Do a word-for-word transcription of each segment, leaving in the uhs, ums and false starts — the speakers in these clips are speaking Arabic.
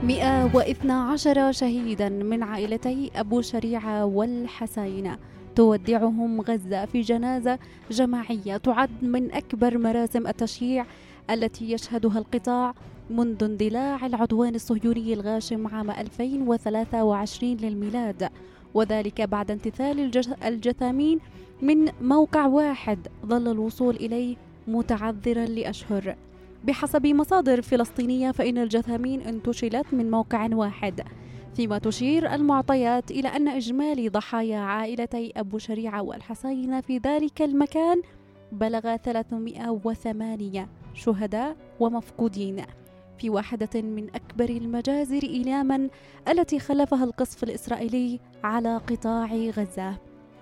مئة واثني عشر شهيدا من عائلتي أبو شريعة والحساينة تودعهم غزة في جنازة جماعية تعد من أكبر مراسم التشييع التي يشهدها القطاع منذ اندلاع العدوان الصهيوني الغاشم عام ألفين وثلاثة وعشرين للميلاد، وذلك بعد امتثال الجثامين من موقع واحد ظل الوصول إليه متعذرا لأشهر. بحسب مصادر فلسطينية فإن الجثامين انتشلت من موقع واحد، فيما تشير المعطيات إلى أن إجمالي ضحايا عائلتي أبو شريعة والحساينة في ذلك المكان بلغ ثلاثمئة وثمانية شهداء ومفقودين في واحدة من أكبر المجازر إيلاما التي خلفها القصف الإسرائيلي على قطاع غزة.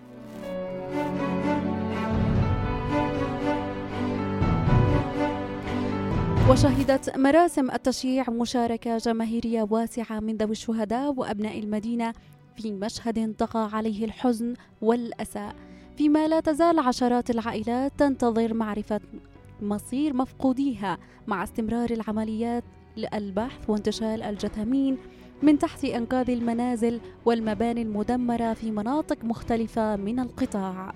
وشهدت مراسم التشييع مشاركة جماهيرية واسعة من ذوي الشهداء وأبناء المدينة في مشهد طغى عليه الحزن والأسى، فيما لا تزال عشرات العائلات تنتظر معرفة مصير مفقوديها مع استمرار العمليات للبحث وانتشال الجثامين من تحت أنقاض المنازل والمباني المدمرة في مناطق مختلفة من القطاع.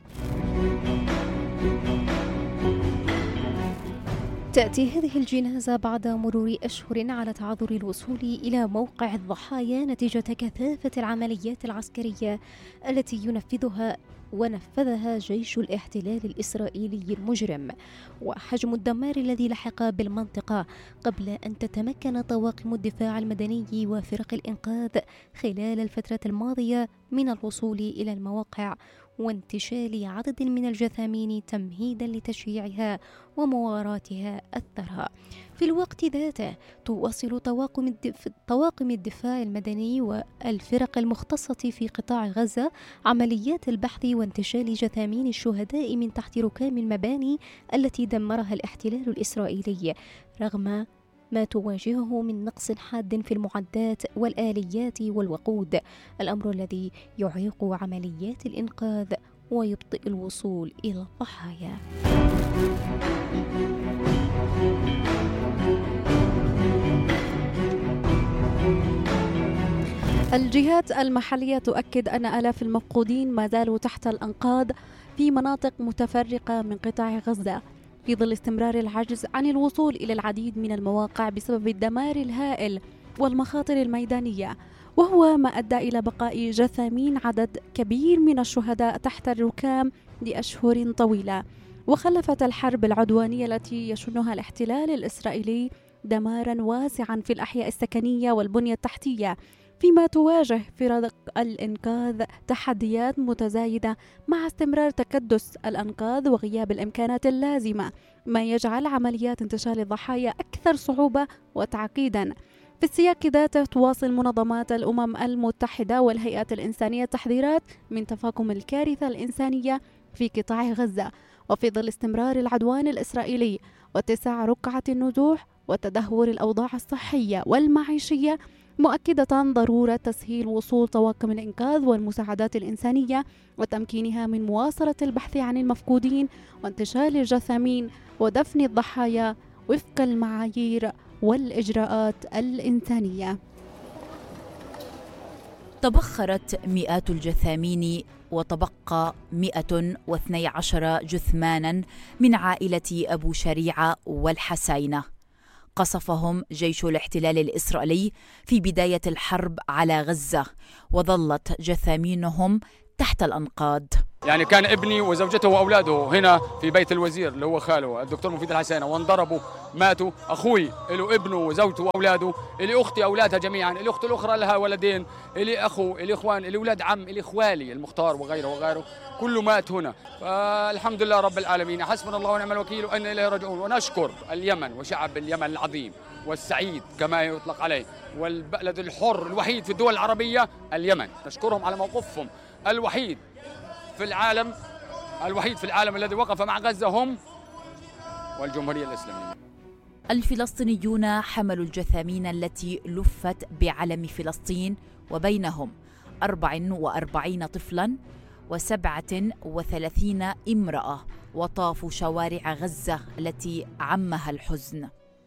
تأتي هذه الجنازة بعد مرور أشهر على تعذر الوصول إلى موقع الضحايا نتيجة كثافة العمليات العسكرية التي ينفذها ونفذها جيش الاحتلال الإسرائيلي المجرم، وحجم الدمار الذي لحق بالمنطقة قبل أن تتمكن طواقم الدفاع المدني وفرق الإنقاذ خلال الفترة الماضية من الوصول إلى المواقع وانتشال عدد من الجثامين تمهيدا لتشييعها ومواراتها أثرها. في الوقت ذاته تواصل طواقم الدف... طواقم الدفاع المدني والفرق المختصة في قطاع غزة عمليات البحث وانتشال جثامين الشهداء من تحت ركام المباني التي دمرها الاحتلال الإسرائيلي، رغم ما تواجهه من نقص حاد في المعدات والآليات والوقود، الأمر الذي يعيق عمليات الإنقاذ ويبطئ الوصول إلى الضحايا. الجهات المحلية تؤكد أن آلاف المفقودين ما زالوا تحت الأنقاض في مناطق متفرقة من قطاع غزة، في ظل استمرار العجز عن الوصول إلى العديد من المواقع بسبب الدمار الهائل والمخاطر الميدانية، وهو ما أدى إلى بقاء جثامين عدد كبير من الشهداء تحت الركام لأشهر طويلة. وخلفت الحرب العدوانية التي يشنها الاحتلال الإسرائيلي دمارا واسعا في الأحياء السكنية والبنية التحتية، فيما تواجه فرق الإنقاذ تحديات متزايدة مع استمرار تكدس الأنقاذ وغياب الإمكانات اللازمة، ما يجعل عمليات انتشال الضحايا أكثر صعوبة وتعقيدا. في السياق ذاته تواصل منظمات الأمم المتحدة والهيئات الإنسانية تحذيرات من تفاقم الكارثة الإنسانية في قطاع غزة، وفي ظل استمرار العدوان الإسرائيلي واتساع رقعة النزوح وتدهور الأوضاع الصحية والمعيشية، مؤكدة ضرورة تسهيل وصول طواقم الإنقاذ والمساعدات الإنسانية وتمكينها من مواصلة البحث عن المفقودين وانتشال الجثامين ودفن الضحايا وفق المعايير والإجراءات الإنسانية. تبخرت مئات الجثامين وتبقى مئة واثني عشر جثمانا من عائلة أبو شريعة والحساينة قصفهم جيش الاحتلال الإسرائيلي في بداية الحرب على غزة، وظلت جثامينهم تحت الأنقاض. يعني كان ابني وزوجته وأولاده هنا في بيت الوزير اللي هو خاله الدكتور مفيد الحسينة، وانضربوا ماتوا. أخوي له ابنه وزوجته وأولاده، إلي أختي أولادها جميعا، إلي أخت الأخرى لها ولدين، إلي أخو، إلي إخوان، إلي أولاد عم، إلي إخوالي المختار وغيره وغيره، كله مات هنا. فالحمد لله رب العالمين، حسبنا الله ونعم الوكيل وأن إليه راجعون. ونشكر اليمن وشعب اليمن العظيم والسعيد كما يطلق عليه، والبلد الحر الوحيد في الدول العربية اليمن، نشكرهم على موقفهم الوحيد في العالم، الوحيد في العالم الذي وقف مع غزة هم والجمهورية الإسلامية. الفلسطينيون حملوا الجثامين التي لفت بعلم فلسطين، وبينهم أربع وأربعين طفلا وسبعة وثلاثين امرأة، وطافوا شوارع غزة التي عمها الحزن.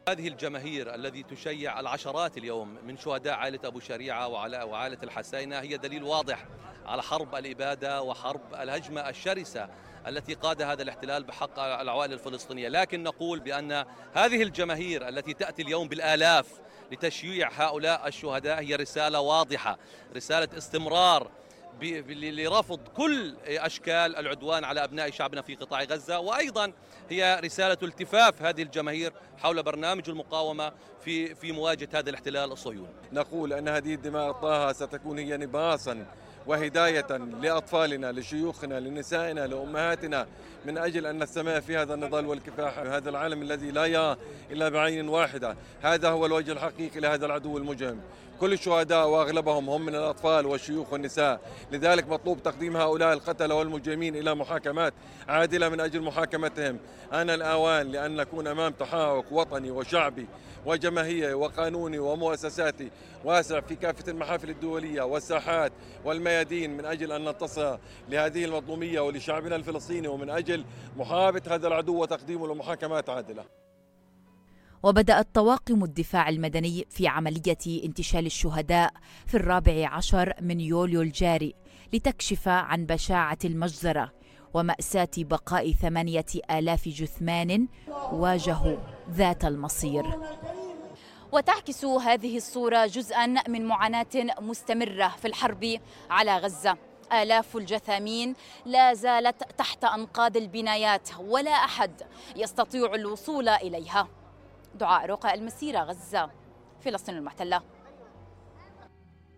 هذه الجماهير الذي تشيع العشرات اليوم من شهداء عائلة أبو شريعة وعائلة الحسينة هي دليل واضح على حرب الإبادة وحرب الهجمة الشرسة التي قاد هذا الاحتلال بحق العوائل الفلسطينية. لكن نقول بأن هذه الجماهير التي تأتي اليوم بالآلاف لتشييع هؤلاء الشهداء هي رسالة واضحة، رسالة استمرار لرفض كل أشكال العدوان على أبناء شعبنا في قطاع غزة، وأيضا هي رسالة التفاف هذه الجماهير حول برنامج المقاومة في في مواجهة هذا الاحتلال الصهيوني. نقول أن هذه الدماء الطاهرة ستكون هي نبراسا وهداية لأطفالنا، لشيوخنا، لنسائنا، لأمهاتنا، من أجل أن نستمر في هذا النضال والكفاح، هذا العالم الذي لا يرى إلا بعين واحدة. هذا هو الوجه الحقيقي لهذا العدو المجرم. كل الشهداء وأغلبهم هم من الأطفال والشيوخ والنساء، لذلك مطلوب تقديم هؤلاء القتلة والمجرمين إلى محاكمات عادلة من أجل محاكمتهم. أنا الآوان لأن نكون أمام تحرك وطني وشعبي وجماهيري وقانوني ومؤسساتي واسع في كافة المحافل الدولية والساحات والميادين، من أجل أن ننتصر لهذه المظلومية ولشعبنا الفلسطيني، ومن أجل محاربة هذا العدو وتقديمه لمحاكمات عادلة. وبدأت طواقم الدفاع المدني في عملية انتشال الشهداء في الرابع عشر من يوليو الجاري لتكشف عن بشاعة المجزرة ومأساة بقاء ثمانية آلاف جثمان واجهوا ذات المصير. وتعكس هذه الصورة جزءاً من معاناة مستمرة في الحرب على غزة. آلاف الجثامين لا زالت تحت أنقاض البنايات ولا أحد يستطيع الوصول إليها. دعاء رقة، المسيرة، غزة، فلسطين المحتلة.